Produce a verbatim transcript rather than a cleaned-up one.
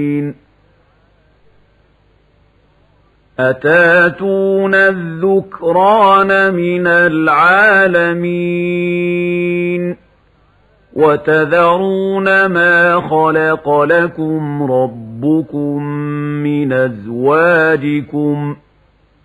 أتاتون الذكران من العالمين وتذرون ما خلق لكم ربكم من أزواجكم